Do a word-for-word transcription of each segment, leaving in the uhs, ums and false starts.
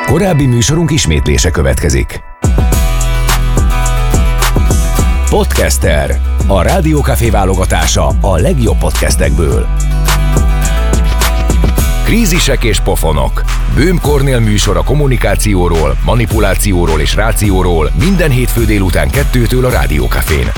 Korábbi műsorunk ismétlése következik. Podcaster. A Rádiókafé válogatása a legjobb podcastekből. Krízisek és pofonok. Böhm Kornél műsor a kommunikációról, manipulációról és rációról minden hétfő délután kettőtől a Rádiókafén.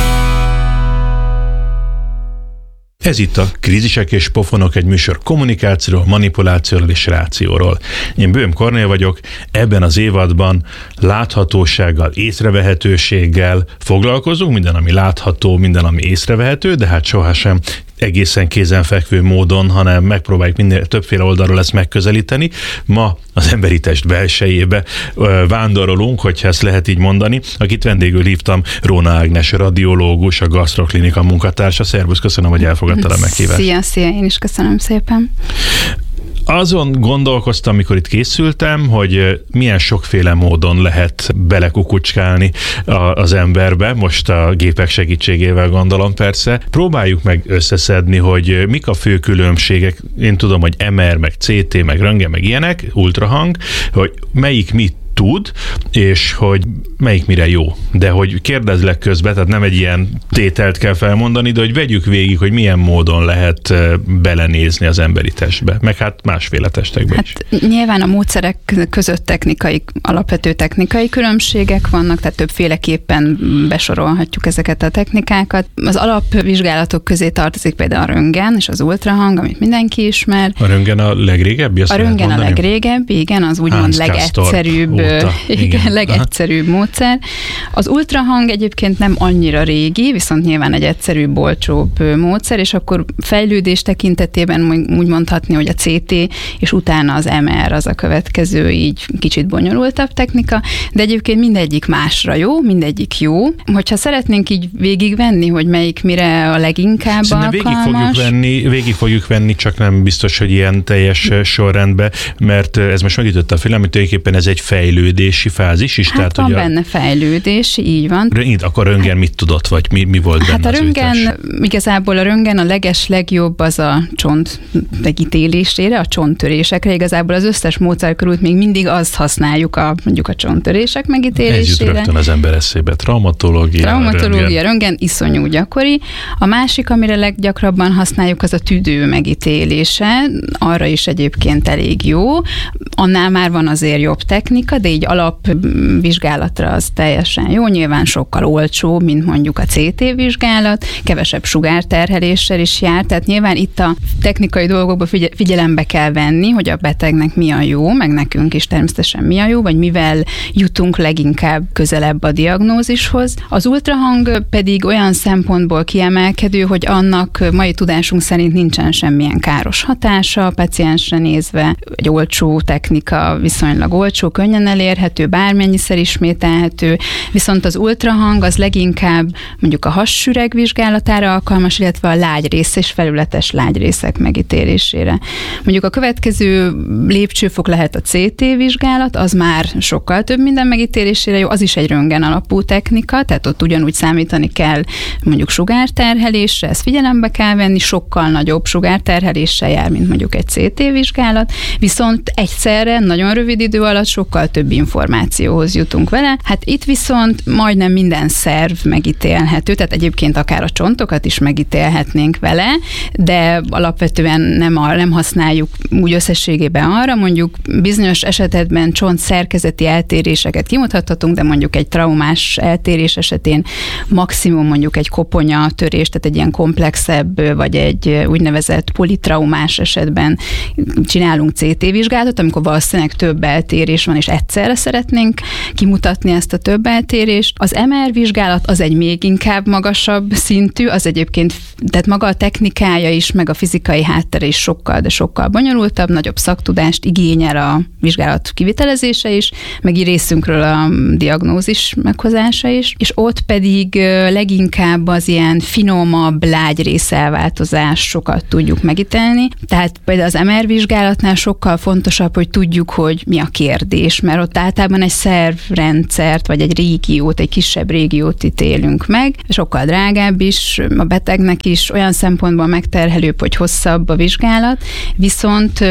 Ez itt a Krízisek és pofonok, egy műsor kommunikációról, manipulációról és rációról. Én Böhm Kornél vagyok, ebben az évadban láthatósággal, észrevehetőséggel foglalkozunk, minden, ami látható, minden, ami észrevehető, de hát sohasem egészen kézenfekvő módon, hanem megpróbáljuk minél többféle oldalról ezt megközelíteni. Ma az emberi test belsejébe vándorolunk, hogyha ezt lehet így mondani, akit vendégül hívtam, Róna Ágnes radiológus, a Gasztroklinika munkatársa. Szervusz, köszönöm, hogy elfogadtad a meghívást. Szia, szia, én is köszönöm szépen. Azon gondolkoztam, amikor itt készültem, hogy milyen sokféle módon lehet belekukucskálni az emberbe, most a gépek segítségével gondolom persze. Próbáljuk meg összeszedni, hogy mik a fő különbségek. Én tudom, hogy em er, meg cé té, meg röntgen, meg ilyenek, ultrahang, hogy melyik mit tud, és hogy melyik mire jó. De hogy kérdezlek közben, tehát nem egy ilyen tételt kell felmondani, de hogy vegyük végig, hogy milyen módon lehet belenézni az emberi testbe, meg hát másféle testekbe hát is. Nyilván a módszerek között technikai, alapvető technikai különbségek vannak, tehát többféleképpen besorolhatjuk ezeket a technikákat. Az alapvizsgálatok közé tartozik például a röntgen és az ultrahang, amit mindenki ismer. A röntgen a legrégebbi? A röntgen a legrégebbi, igen, az úgymond legegyszerűbb óta, igen, igen, legegyszerűbb Aha. módszer. Az ultrahang egyébként nem annyira régi, viszont nyilván egy egyszerűbb, olcsóbb módszer, és akkor fejlődés tekintetében úgy mondhatni, hogy a cé té, és utána az em er az a következő, így kicsit bonyolultabb technika, de egyébként mindegyik másra jó, mindegyik jó. Hogyha szeretnénk így végigvenni, hogy melyik mire a leginkább Szerintem alkalmas. Végig fogjuk venni, végig fogjuk venni, csak nem biztos, hogy ilyen teljes sorrendben, mert ez most megütött a film, hogy tulajdonképpen ez egy fejlődési fázis is. Hát tehát, van hogy a... benne fejlődés, így van. Akkor a röntgen mit tudott, vagy mi, mi volt benne? Hát a röntgen, igazából a röntgen a leges legjobb az a csont megítélésére, a csonttörésekre. Igazából az összes módszer körül még mindig azt használjuk a, mondjuk a csonttörések megítélésére. Ez jut rögtön az ember eszébe. Traumatológia, Traumatológia, röntgen. röntgen iszonyú gyakori. A másik, amire leggyakrabban használjuk, az a tüdő megítélése. Arra is egyébként elég jó. Annál már van azért jobb technika, de így alapvizsgálatra az teljesen jó. Nyilván sokkal olcsóbb, mint mondjuk a cé té vizsgálat, kevesebb sugárterheléssel is jár, tehát nyilván itt a technikai dolgokban figyelembe kell venni, hogy a betegnek mi a jó, meg nekünk is természetesen mi a jó, vagy mivel jutunk leginkább közelebb a diagnózishoz. Az ultrahang pedig olyan szempontból kiemelkedő, hogy annak mai tudásunk szerint nincsen semmilyen káros hatása a paciensre nézve, egy olcsó technika, viszonylag olcsó, könnyen elérhető, bármennyiszer ismételhető, viszont az ultrahang az leginkább mondjuk a hassüreg vizsgálatára alkalmas, illetve a lágy rész és felületes lágy részek megítélésére. Mondjuk a következő lépcsőfok lehet a cé té vizsgálat, az már sokkal több minden megítélésére jó, az is egy röntgen alapú technika, tehát ott ugyanúgy számítani kell mondjuk sugárterhelésre, ezt figyelembe kell venni, sokkal nagyobb sugárterheléssel jár, mint mondjuk egy cé té vizsgálat, viszont egyszerre nagyon rövid idő alatt sokkal több információhoz jutunk vele. Hát itt viszont majdnem minden szerv megítélhető, tehát egyébként akár a csontokat is megítélhetnénk vele, de alapvetően nem, a, nem használjuk úgy összességében arra, mondjuk bizonyos esetekben csont szerkezeti eltéréseket kimutathatunk, de mondjuk egy traumás eltérés esetén maximum mondjuk egy koponya törés, tehát egy ilyen komplexebb, vagy egy úgynevezett politraumás esetben csinálunk cé té vizsgálatot, amikor valószínűleg több eltérés van, és egyszerre szeretnénk kimutatni ezt a több eltérést. Az em er vizsgálat az egy még inkább magasabb szintű, az egyébként, tehát maga a technikája is, meg a fizikai háttere is sokkal, de sokkal bonyolultabb, nagyobb szaktudást igényel a vizsgálat kivitelezése is, meg így részünkről a diagnózis meghozása is, és ott pedig leginkább az ilyen finomabb lágyrészelváltozásokat tudjuk megítélni. Tehát például az em er vizsgálatnál sokkal fontosabb, hogy tudjuk, hogy mi a kérdés, mert mert ott általában egy szervrendszert, vagy egy régiót, egy kisebb régiót ítélünk meg, sokkal drágább is, a betegnek is, olyan szempontból megterhelőbb, hogy hosszabb a vizsgálat, viszont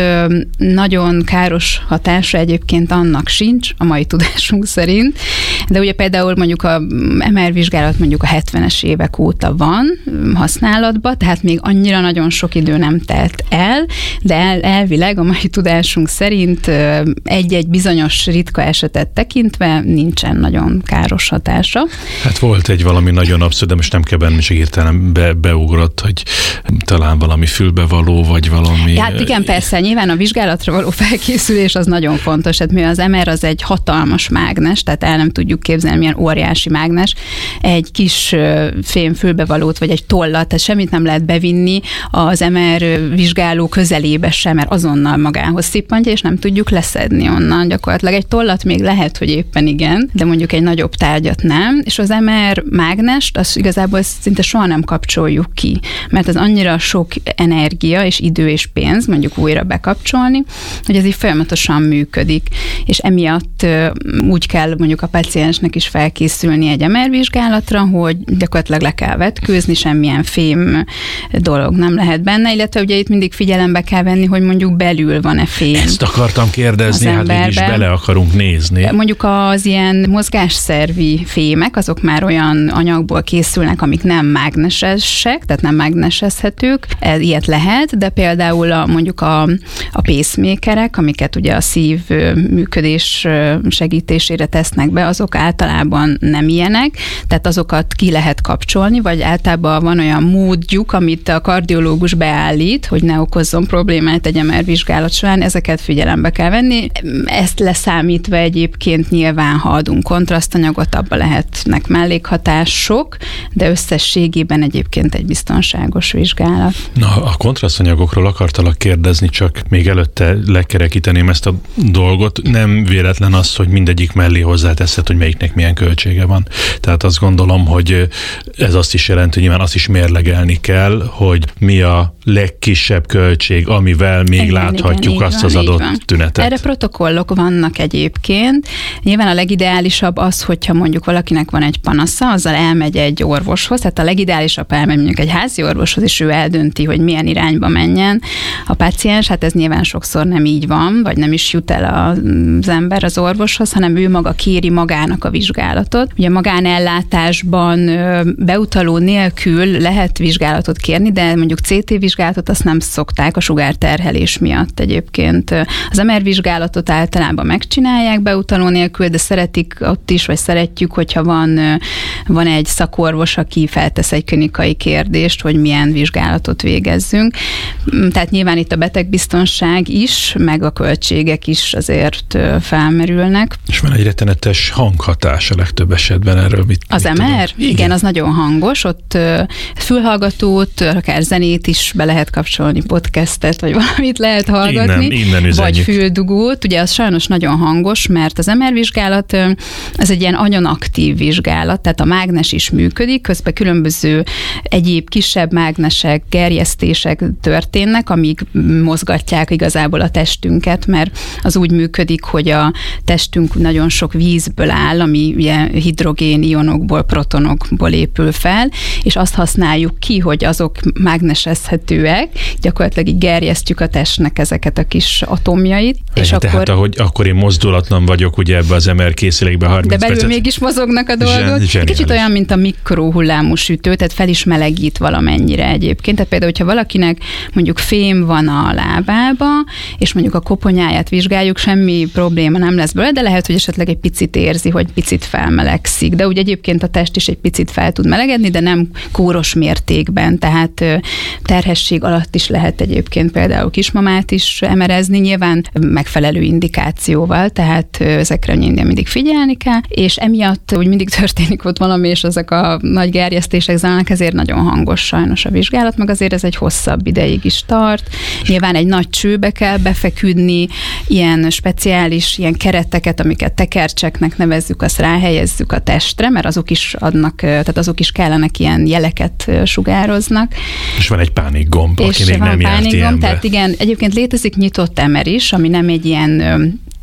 nagyon káros hatása egyébként annak sincs, a mai tudásunk szerint, de ugye például mondjuk a em er vizsgálat mondjuk a hetvenes évek óta van használatban, tehát még annyira nagyon sok idő nem telt el, de el, elvileg a mai tudásunk szerint egy-egy bizonyos ritka esetet tekintve nincsen nagyon káros hatása. Hát volt egy valami nagyon abszurd, de most nem kell benni, csak hirtelen be, beugrott, hogy talán valami fülbevaló, vagy valami... Hát igen, persze, nyilván a vizsgálatra való felkészülés az nagyon fontos, hát mivel az em er az egy hatalmas mágnes, tehát el nem tudjuk képzelni, milyen óriási mágnes, egy kis fém fülbevalót, vagy egy tollat, tehát semmit nem lehet bevinni az em er vizsgáló közelébe sem, mert azonnal magához szippantja, és nem tudjuk leszedni onnan. Gyakorlatilag egy tollat még lehet, hogy éppen igen, de mondjuk egy nagyobb tárgyat nem, és az em er mágnest, az igazából szinte soha nem kapcsoljuk ki, mert az annyira sok energia és idő és pénz, mondjuk újra bekapcsolni, hogy ez így folyamatosan működik, és emiatt úgy kell mondjuk a paciensnek is felkészülni egy em er vizsgálatra, hogy gyakorlatilag le kell vetkőzni, semmilyen fém dolog nem lehet benne, illetve ugye itt mindig figyelembe kell venni, hogy mondjuk belül van-e fém. Ezt akartam kérdezni, hát mégis bele akarunk nézni. Mondjuk az ilyen mozgásszervi fémek, azok már olyan anyagból készülnek, amik nem mágnesesek, tehát nem mágnesezhetők, ez ilyet lehet, de például a, mondjuk a, a pacemakerek, amiket ugye a szív működés segítésére tesznek be, azok általában nem ilyenek, tehát azokat ki lehet kapcsolni, vagy általában van olyan módjuk, amit a kardiológus beállít, hogy ne okozzon problémát egy em er vizsgálat során, ezeket figyelembe kell venni. Ezt leszámítva egyébként nyilván, ha adunk kontrasztanyagot, abba lehetnek mellékhatások, de összességében egyébként egy biztonságos vizsgálat. Na, a kontrasztanyagokról akartalak kérdezni, csak még előtte lekerekíteném ezt a dolgot. Nem véletlen az, hogy mindegyik mellé hozzáteszed, hogy melyiknek milyen költsége van. Tehát azt gondolom, hogy ez azt is jelenti, hogy nyilván azt is mérlegelni kell, hogy mi a legkisebb költség, amivel még igen, láthatjuk igen, azt van, az adott tünetet. Erre protokollok vannak egyébként. Nyilván a legideálisabb az, hogyha mondjuk valakinek van egy panasza, azzal elmegy egy orvoshoz, tehát a legideálisabb elmegy mondjuk egy házi orvoshoz, és ő eldönti, hogy milyen irányba menjen a páciens. Hát ez nyilván sokszor nem így van, vagy nem is jut el az ember az orvoshoz, hanem ő maga kéri magának a vizsgálatot. Ugye magánellátásban beutaló nélkül lehet vizsgálatot kérni, de mondjuk cé té vizsgálatot azt nem szokták a sugárterhelés miatt egyébként. Az em er vizsgálatot általában megcsinálják beutaló nélkül, de szeretik ott is, vagy szeretjük, hogyha van, van egy szakorvos, aki feltesz egy klinikai kérdést, hogy milyen vizsgálatot végezzünk. Tehát nyilván itt a betegbiztonság is, meg a költségek is azért felmerülnek. És van egy rettenetes hanghatás a legtöbb esetben erről. Mit, az mit em er? Igen. Igen, az nagyon hangos. Ott fülhallgatót, akár zenét is be lehet kapcsolni, podcastet, vagy valamit lehet hallgatni. Innen, innen vagy füldugót. Ugye az sajnos nagyon hangos, mert az em er vizsgálat ez egy ilyen anyonaktív vizsgálat, tehát a mágnes is működik, közben különböző egyéb kisebb mágnesek, gerjesztések történnek, amik mozgatják igazából a testünket, mert az úgy működik, hogy a testünk nagyon sok vízből áll, ami ugye hidrogén ionokból, protonokból épül fel, és azt használjuk ki, hogy azok mágnesezhetőek, gyakorlatilag így gerjesztjük a testnek ezeket a kis atomjait. É, és tehát akkor, ahogy akkor én mozdulatlan vagyok ugye ebbe az em er készülékbe harminc de belül percet. Mégis mozognak a dolgok. Zsen, Kicsit olyan, mint a mikrohullámú sütő, tehát fel is melegít valamennyire egyébként. Tehát például, hogyha valakinek mondjuk fém van a lábába, és mondjuk a koponyáját vizsgáljuk, semmi probléma nem lesz belőle, de lehet, hogy esetleg egy picit érzi, hogy picit felmelegszik. De úgy egyébként a test is egy picit fel tud melegedni, de nem kóros mértékben, tehát terhesség alatt is lehet egyébként például kismamát is emerezni, nyilván megfelelő indikációval, tehát ezekre mindig figyelni kell, és emiatt úgy mindig történik ott valami, és ezek a nagy gerjesztések zajlanak, ezért nagyon hangos sajnos a vizsgálat, meg azért ez egy hosszabb ideig is tart. Nyilván egy nagy csőbe kell befeküdni, ilyen speciális, ilyen kereteket, amiket tekercseknek nevezzük, azt ráhelyezzük a testre, mert azok is adnak, tehát azok is kellenek, ilyen jeleket sugároznak. És van egy pánikgomb, aki és még nem járt ilyenbe. Tehát igen, egyébként létezik nyitott em er is, ami nem egy ilyen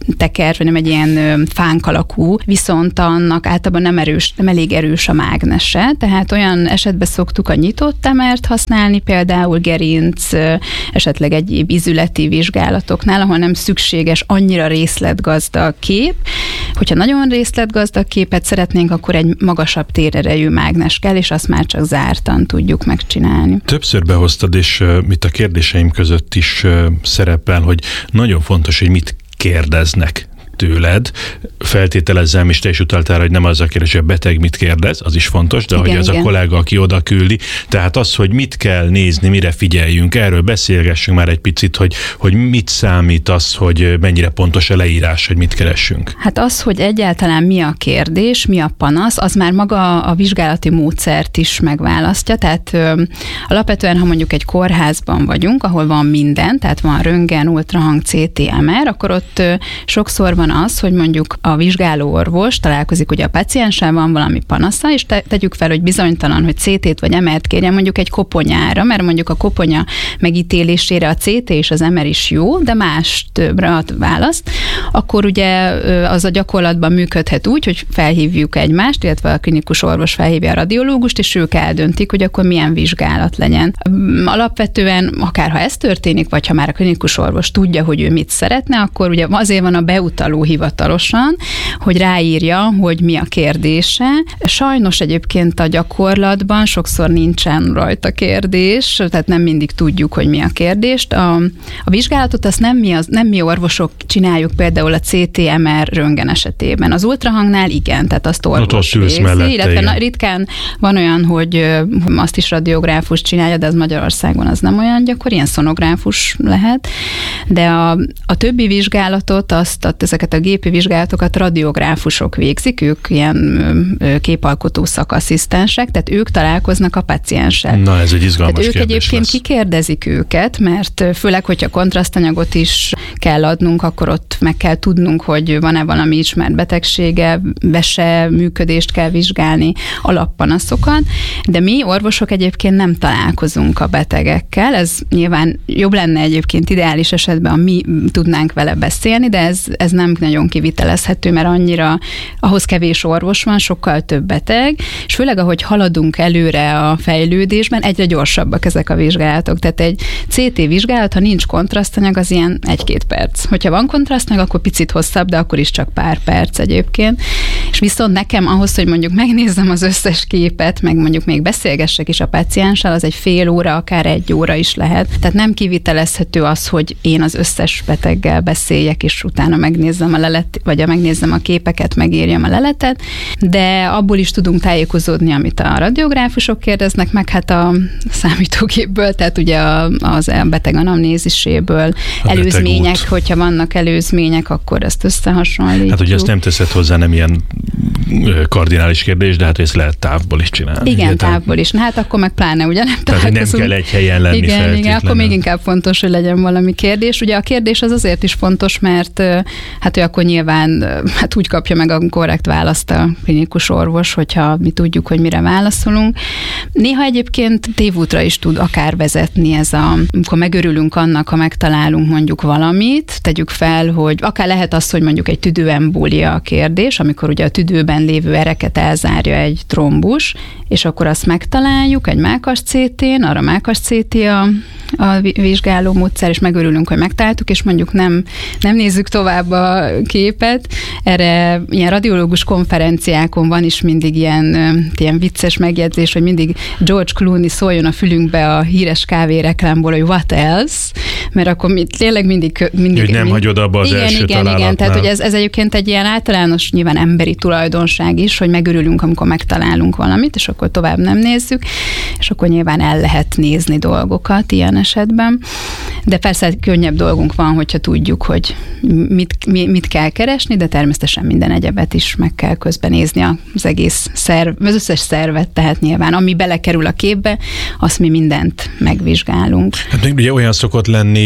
teker, vagy nem egy ilyen fánk alakú, viszont annak általában nem erős, nem elég erős a mágnese, tehát olyan esetben szoktuk a nyitott temert használni, például gerinc, esetleg egyéb ízületi vizsgálatoknál, ahol nem szükséges annyira részletgazdag kép. Hogyha nagyon részletgazdag képet szeretnénk, akkor egy magasabb térerejű mágnes kell, és azt már csak zártan tudjuk megcsinálni. Többször behoztad, és uh, itt a kérdéseim között is uh, szerepel, hogy nagyon fontos, hogy mit kérdeznek tőled. Feltételezem, és te is utaltál, hogy nem az a kérdés, hogy a beteg mit kérdez, az is fontos, de igen, hogy az igen. a kollega, aki oda küldi. Tehát az, hogy mit kell nézni, mire figyeljünk, erről beszélgessünk már egy picit, hogy, hogy mit számít az, hogy mennyire pontos a leírás, hogy mit keressünk. Hát az, hogy egyáltalán mi a kérdés, mi a panasz, az már maga a vizsgálati módszert is megválasztja, tehát ö, alapvetően, ha mondjuk egy kórházban vagyunk, ahol van minden, tehát van röntgen, ultrahang, cé té, em er, akkor ott ö, sokszor van az, hogy mondjuk a vizsgáló orvos találkozik, ugye a pacienssel, van valami panasza, és te, tegyük fel, hogy bizonytalan, hogy cé tét vagy em er-t kérjen mondjuk egy koponyára, mert mondjuk a koponya megítélésére a cé té és az em er is jó, de más többre ad választ, akkor ugye az a gyakorlatban működhet úgy, hogy felhívjuk egymást, illetve a klinikus orvos felhívja a radiológust, és ők eldöntik, hogy akkor milyen vizsgálat legyen. Alapvetően, akár ha ez történik, vagy ha már a klinikus orvos tudja, hogy ő mit szeretne, akkor ugye azért van a beutaló hivatalosan, hogy ráírja, hogy mi a kérdése. Sajnos egyébként a gyakorlatban sokszor nincsen rajta kérdés, tehát nem mindig tudjuk, hogy mi a kérdést. A, a vizsgálatot azt nem mi, az, nem mi orvosok csináljuk, például a cé té em er röntgen esetében. Az ultrahangnál igen, tehát azt orvos végzi, illetve na, ritkán van olyan, hogy azt is radiográfus csinálja, de az Magyarországon az nem olyan gyakori, ilyen szonográfus lehet, de a, a többi vizsgálatot, azt, azt ezeket a gépi vizsgálatokat radiográfusok végzik, ők ilyen képalkotó szakasszisztensek, tehát ők találkoznak a pacienssel. Na, ez egy izgalmas tehát ők kérdés egyébként lesz. Kikérdezik őket, mert főleg, hogyha kontrasztanyagot is kell adnunk, akkor ott meg kell tudnunk, hogy van-e valami ismert betegsége, vese működést kell vizsgálni, alappanaszokat, de mi orvosok egyébként nem találkozunk a betegekkel, ez nyilván jobb lenne egyébként ideális esetben, ha mi tudnánk vele beszélni, de ez, ez nem nagyon kivitelezhető, mert annyira, ahhoz kevés orvos van, sokkal több beteg, és főleg ahogy haladunk előre a fejlődésben, egyre gyorsabbak ezek a vizsgálatok. Tehát egy cé té vizsgálat, ha nincs kontrasztanyag, az ilyen egy-két perc. Hogyha van kontrasztanyag, akkor picit hosszabb, de akkor is csak pár perc egyébként. És viszont nekem ahhoz, hogy mondjuk megnézzem az összes képet, meg mondjuk még beszélgessek is a pácienssel, az egy fél óra, akár egy óra is lehet. Tehát nem kivitelezhető az, hogy én az összes beteggel beszéljek, és utána megnézzem a lelet, vagy megnézzem a képeket, megírjam a leletet, de abból is tudunk tájékozódni, amit a radiográfusok kérdeznek, meg hát a számítógépből, tehát ugye a, az a beteg anamnéziséből, a előzmények, beteg hogyha vannak előzmények, akkor ezt összehasonlítjuk. Hát ugye ezt nem teszed hozzá, nem ilyen kardinális kérdés, de hát ezt lehet távból is csinálni. Igen, ugye, távból is. Na hát akkor meg pláne ugye nem tehát nem kell egy helyen lenni igen, feltétlenül. Igen, akkor még inkább fontos, hogy legyen valami kérdés. Ugye a kérdés az azért is fontos, mert hát ő akkor nyilván hát úgy kapja meg a korrekt választ a klinikus orvos, hogyha mi tudjuk, hogy mire válaszolunk. Néha egyébként tévútra is tud akár vezetni ez a, amikor megörülünk annak, ha megtalálunk mondjuk valamit, tegyük fel, hogy akár lehet az, hogy mondjuk egy tüdőembólia a kérdés, amikor ugye a tüdőben lévő ereket elzárja egy trombus, és akkor azt megtaláljuk egy mákas cé tén, arra mákas cé té a, a vizsgáló módszer, és megörülünk, hogy megtaláltuk, és mondjuk nem, nem nézzük tovább a képet. Erre ilyen radiológus konferenciákon van is mindig ilyen, ilyen vicces megjegyzés, hogy mindig George Clooney szóljon a fülünkbe a híres kávé reklámból, hogy what else, mert akkor mi, tényleg mindig... mindig hogy nem mind, hagyod abba az igen, első igen, találatnál. igen, tehát hogy ez, ez egyébként egy ilyen általános, nyilván emberi tulajdonság is, hogy megörülünk, amikor megtalálunk valamit, és akkor tovább nem nézzük, és akkor nyilván el lehet nézni dolgokat ilyen esetben. De persze könnyebb dolgunk van, hogyha tudjuk, hogy mit, mit kell keresni, de természetesen minden egyebet is meg kell közben nézni az egész szerv, az összes szervet, tehát nyilván ami belekerül a képbe, azt mi mindent megvizsgálunk. Hát még ugye olyan szokott lenni,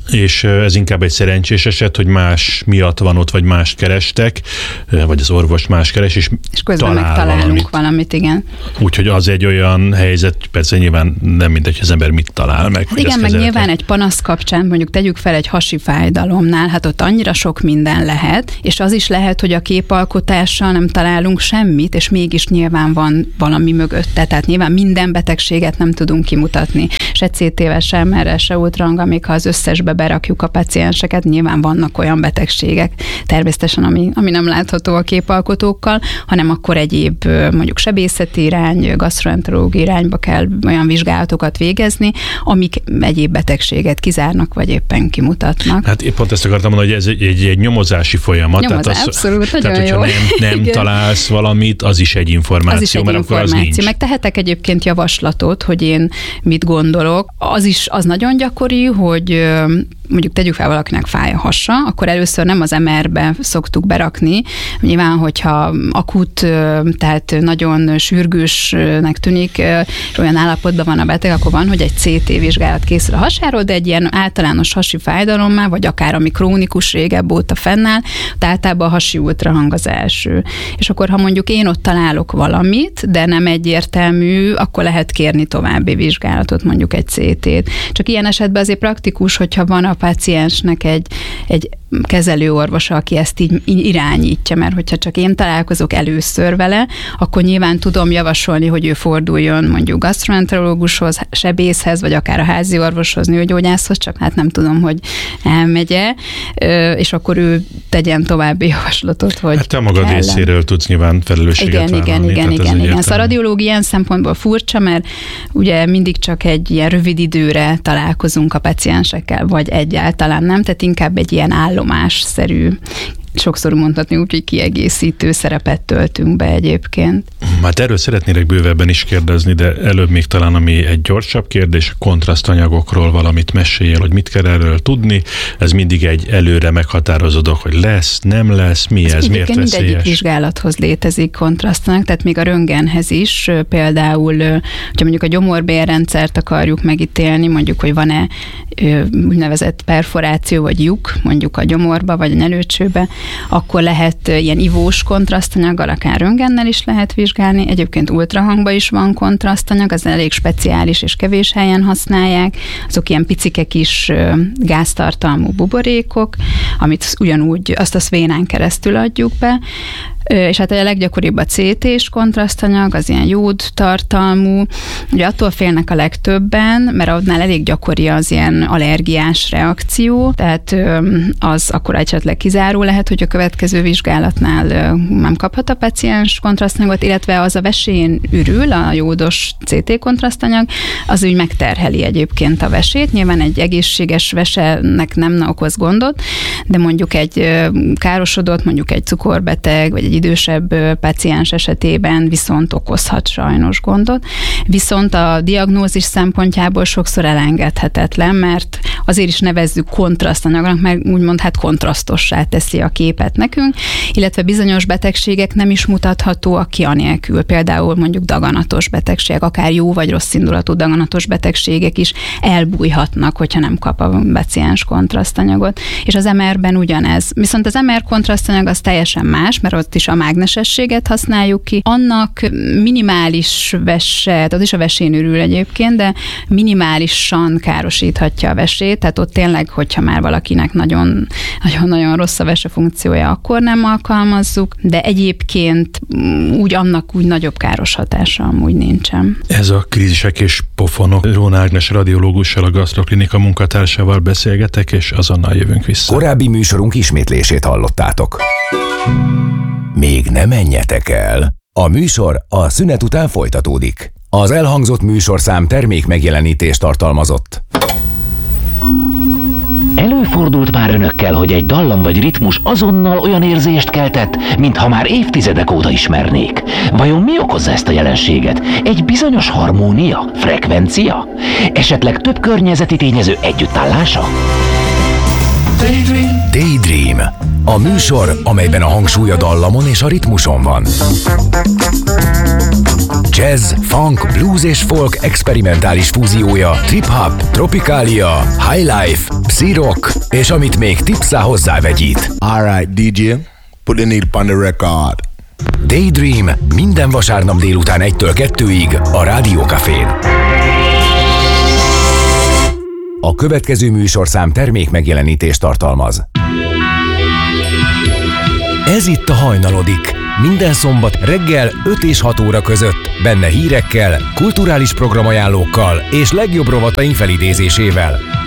és ez inkább egy szerencsés eset, hogy más miatt van ott, vagy mást kerestek, vagy az orvos más keres, és, és közben talál megtalálunk valamit. valamit, igen. Úgyhogy az egy olyan helyzet, persze nyilván nem mindegy, hogy az ember mit talál meg. Hát igen, meg nyilván egy panasz kapcsán, mondjuk tegyük fel egy hasi fájdalomnál, hát ott annyira sok minden lehet, és az is lehet, hogy a képalkotással nem találunk semmit, és mégis nyilván van valami mögötte, tehát nyilván minden betegséget nem tudunk kimutatni. Se cé té-vel, se em er-rel, se ultrahanggal, még ha az összesbe berakjuk a pacienseket, nyilván vannak olyan betegségek, természetesen, ami, ami nem látható a képalkotókkal, hanem akkor egyéb mondjuk sebészeti irány, gasztroenterológiai irányba kell olyan vizsgálatokat végezni, amik egyéb betegséget kizárnak, vagy éppen kimutatnak. Hát épp pont ezt akartam mondani, hogy ez egy, egy, egy nyomozási folyamat. Nyomozás, tehát az, abszolút, tehát, nagyon hogyha jó. nem, nem találsz valamit, az is egy információ, az is egy mert információ. akkor az nincs. Meg tehetek egyébként javaslatot, hogy én mit gondolok. Az is az nagyon gyakori, hogy mondjuk tegyük fel valakinek fáj a hasa, akkor először nem az em er-be szoktuk berakni. Nyilván, hogyha akut, tehát nagyon sürgősnek tűnik, olyan állapotban van a beteg, akkor van, hogy egy cé té vizsgálat készül a hasáról, de egy ilyen általános hasi fájdalommá, vagy akár ami krónikus régebb óta fennáll, tehát általában a hasi ultrahang az első. És akkor, ha mondjuk én ott találok valamit, de nem egyértelmű, akkor lehet kérni további vizsgálatot, mondjuk egy cé tét. Csak ilyen esetben azért praktikus, hogyha van a páciensnek egy, egy kezelőorvosa, aki ezt így irányítja, mert hogyha csak én találkozok először vele, akkor nyilván tudom javasolni, hogy ő forduljon mondjuk gasztroenterológushoz, sebészhez, vagy akár a házi orvoshoz, nőgyógyászhoz, csak hát nem tudom, hogy elmegye, és akkor ő tegyen további javaslatot, hogy hát te magad kellene. Részéről tudsz nyilván felelősséget igen, vállalni. igen, igen, igen, igen. Szóval a radiológia ilyen szempontból furcsa, mert ugye mindig csak egy ilyen rövid időre találkozunk a paciensekkel, vagy egyáltalán nem, tehát inkább egy ilyen állomásszerű, sokszor mondhatni úgy, hogy kiegészítő szerepet töltünk be egyébként. Hát erről szeretnélek bővebben is kérdezni, de előbb még talán ami egy gyorsabb kérdés, kontrasztanyagokról valamit meséljél, hogy mit kell erről tudni. Ez mindig egy előre meghatározó dolog, hogy lesz, nem lesz, mi ez, ez miért veszélyes? Mindegyik vizsgálathoz létezik kontrasztanyag, tehát még a röntgenhez is, például, hogyha mondjuk a gyomorbélrendszert akarjuk megítélni, mondjuk, hogy van-e úgynevezett perforáció vagy lyuk, mondjuk a gyomorba vagy a nyelőcsőbe, akkor lehet ilyen ivós kontrasztanyaggal, akár röntgennel is lehet vizsgálni. Egyébként ultrahangban is van kontrasztanyag, az elég speciális és kevés helyen használják. Azok ilyen picike kis gáztartalmú buborékok, amit ugyanúgy azt a szvénán keresztül adjuk be. És hát a leggyakoribb a cé té-s kontrasztanyag, az ilyen jód tartalmú. Ugye attól félnek a legtöbben, mert annál elég gyakori az ilyen allergiás reakció, tehát az akkor esetleg kizáró lehet, hogy a következő vizsgálatnál nem kaphat a paciens kontrasztanyagot, illetve az a vesén ürül, a jódos cé té kontrasztanyag, az úgy megterheli egyébként a vesét. Nyilván egy egészséges vesenek nem okoz gondot, de mondjuk egy károsodott, mondjuk egy cukorbeteg, vagy egy idősebb paciens esetében viszont okozhat sajnos gondot. Viszont a diagnózis szempontjából sokszor elengedhetetlen, mert azért is nevezzük kontrasztanyagnak, mert úgymond hát kontrasztossá teszi a képet nekünk, illetve bizonyos betegségek nem is mutathatóak ki anélkül. Például mondjuk daganatos betegségek, akár jó vagy rossz indulatú daganatos betegségek is elbújhatnak, hogyha nem kap a paciens kontrasztanyagot. És az em er-ben ugyanez. Viszont az em er kontrasztanyag az teljesen más, mert ott is a mágnesességet használjuk ki. Annak minimális vese, az is a vesén ürül egyébként, de minimálisan károsíthatja a vesét, tehát ott tényleg, hogyha már valakinek nagyon, nagyon-nagyon rossz a vese funkciója, akkor nem alkalmazzuk, de egyébként úgy annak úgy nagyobb káros hatása amúgy nincsen. Ez a krízisek és pofonok. Róna Ágnes radiológussal, a Gasztroklinika munkatársával beszélgetek, és azonnal jövünk vissza. Korábbi műsorunk ismétlését hallottátok. Még ne menjetek el! A műsor a szünet után folytatódik. Az elhangzott műsorszám termék megjelenítést tartalmazott. Előfordult már önökkel, hogy egy dallam vagy ritmus azonnal olyan érzést keltett, mintha már évtizedek óta ismernék. Vajon mi okozza ezt a jelenséget? Egy bizonyos harmónia? Frekvencia? Esetleg több környezeti tényező együttállása? Daydream. Daydream. A műsor, amelyben a hangsúly a dallamon és a ritmuson van. Jazz, funk, blues és folk experimentális fúziója, trip-hop, tropikália, highlife, psy-rock, és amit még tipszá hozzávegyít. Alright, dé dzsé, put the needle on the record. Daydream minden vasárnap délután egytől kettőig a Rádió Cafén. A következő műsorszám termék megjelenítést tartalmaz. Ez itt a Hajnalodik. Minden szombat reggel öt és hat óra között, benne hírekkel, kulturális programajánlókkal és legjobb rovataink felidézésével.